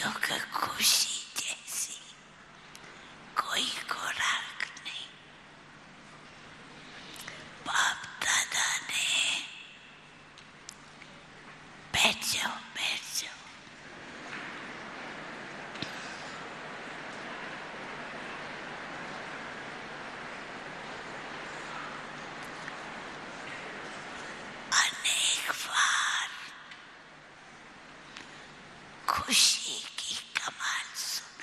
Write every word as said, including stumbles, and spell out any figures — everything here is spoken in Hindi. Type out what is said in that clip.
बच्चों का खुशी जैसी कोई खुराक नहीं। बाप दादा ने बैठ जाओ बैठ जाओ, अनेक बार खुशी की कमाल सुन